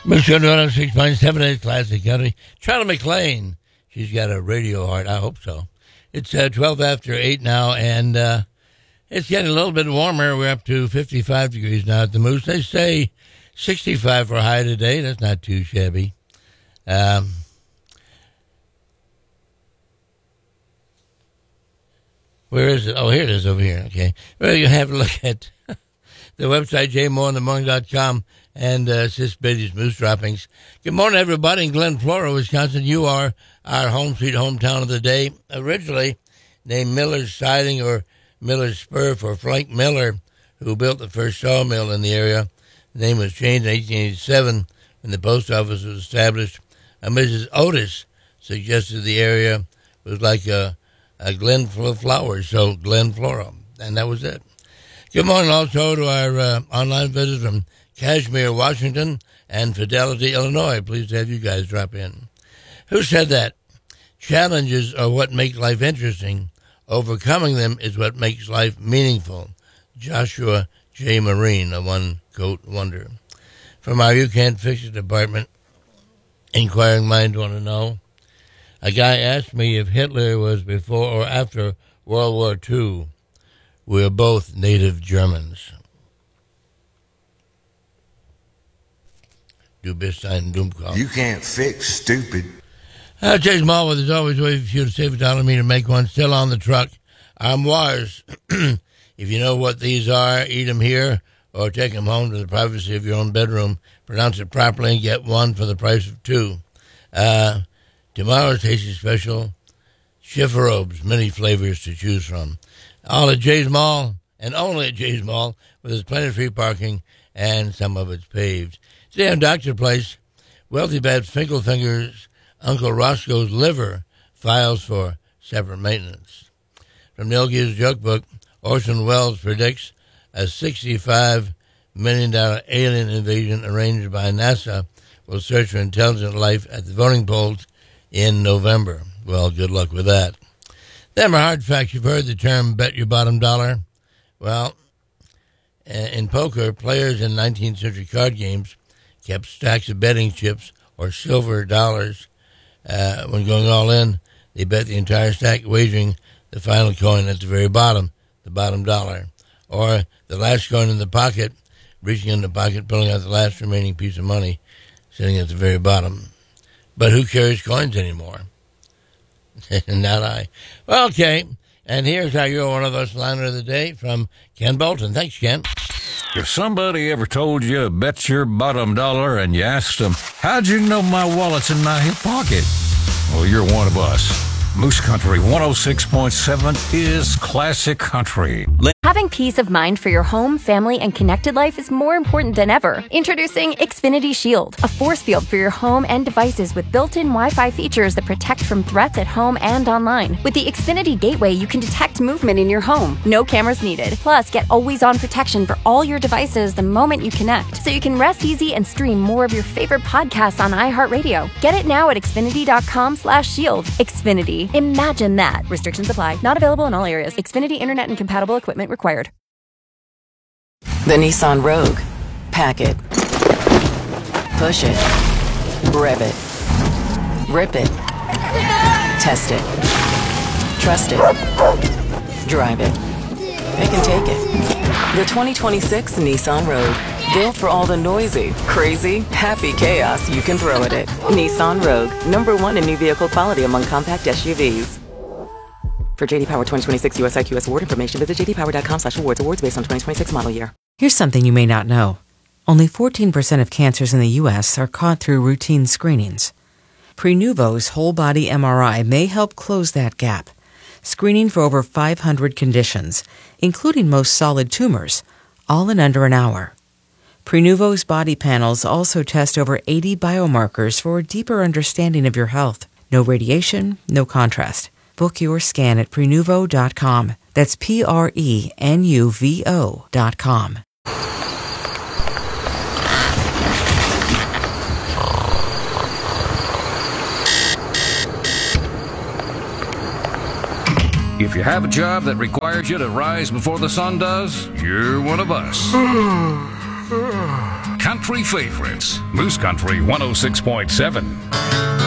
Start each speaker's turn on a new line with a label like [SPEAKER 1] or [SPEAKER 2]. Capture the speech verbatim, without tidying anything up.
[SPEAKER 1] Michigan one oh six point seven eight Classic Country. Charlie McLean. She's got a radio heart. I hope so. It's uh, twelve after eight now, and uh, it's getting a little bit warmer. We're up to fifty-five degrees now at the Moose. They say sixty-five for a high today. That's not too shabby. Um, where is it? Oh, here it is over here. Okay. Well, you have a look at the website, j moore in the morning dot com, and uh, Sis Betty's Moose Droppings. Good morning, everybody in Glen Flora, Wisconsin. You are our home sweet hometown of the day. Originally named Miller's Siding or Miller's Spur for Frank Miller, who built the first sawmill in the area. The name was changed in eighteen eighty-seven when the post office was established. And Missus Otis suggested the area was like a, a Glen Flower, so Glen Flora, and that was it. Good morning also to our uh, online visitors from Kashmir, Washington, and Fidelity, Illinois. Pleased to have you guys drop in. Who said that? Challenges are what make life interesting. Overcoming them is what makes life meaningful. Joshua J. Marine, a one-coat wonder. From our You Can't Fix It department, inquiring minds want to know. A guy asked me if Hitler was before or after World War Two. We're both native Germans. Du bist ein Dummkopf.
[SPEAKER 2] You can't fix stupid.
[SPEAKER 1] Uh, Chase Mall, there's always a way for you to save a dollar me to make one. Still on the truck. Armoires. If you know what these are, eat them here or take them home to the privacy of your own bedroom. Pronounce it properly and get one for the price of two. Uh, tomorrow's tasty special, Schifferobes, many flavors to choose from. All at Jay's Mall, and only at Jay's Mall, with its plenty of free parking, and some of it's paved. Today on Doctor Place, Wealthy Bad Finkelfinger's Uncle Roscoe's liver files for separate maintenance. From Neil Gibbs' joke book, Orson Welles predicts a sixty-five million dollars alien invasion arranged by NASA will search for intelligent life at the voting polls in November. Well, good luck with that. Them are hard facts. You've heard the term bet your bottom dollar. Well, in poker, players in nineteenth century card games kept stacks of betting chips or silver dollars. Uh, when going all in, they bet the entire stack, wagering the final coin at the very bottom, the bottom dollar. Or the last coin in the pocket, reaching in the pocket, pulling out the last remaining piece of money, sitting at the very bottom. But who carries coins anymore? Not I. Well, okay. And here's how you're one of us liner of the day from Ken Bolton. Thanks, Ken.
[SPEAKER 3] If somebody ever told you bet your bottom dollar and you asked them, how'd you know my wallet's in my hip pocket? Well, you're one of us. Moose Country one oh six point seven is classic country.
[SPEAKER 4] Having peace of mind for your home, family, and connected life is more important than ever. Introducing Xfinity Shield, a force field for your home and devices with built-in Wi-Fi features that protect from threats at home and online. With the Xfinity Gateway, you can detect movement in your home. No cameras needed. Plus, get always-on protection for all your devices the moment you connect, so you can rest easy and stream more of your favorite podcasts on iHeartRadio. Get it now at Xfinity.com slash shield. Xfinity. Imagine that. Restrictions apply. Not available in all areas. Xfinity Internet and compatible equipment required.
[SPEAKER 5] The Nissan Rogue. Pack it. Push it. Rev it. Rip it. Test it. Trust it. Drive it. Pick and take it. The twenty twenty-six Nissan Rogue. Built for all the noisy, crazy, happy chaos you can throw at it. Nissan Rogue. Number one in new vehicle quality among compact S U Vs. For J D Power twenty twenty-six U S I Q S award information, visit j d power dot com slash awards. Awards based on twenty twenty-six model year.
[SPEAKER 6] Here's something you may not know. Only fourteen percent of cancers in the U S are caught through routine screenings. Prenuvo's whole-body M R I may help close that gap, screening for over five hundred conditions, including most solid tumors, all in under an hour. Prenuvo's body panels also test over eighty biomarkers for a deeper understanding of your health. No radiation, no contrast. Book your scan at Prenuvo dot com. That's P R E N U V O dot com.
[SPEAKER 3] If you have a job that requires you to rise before the sun does, you're one of us.
[SPEAKER 7] country favorites. Moose Country one oh six point seven.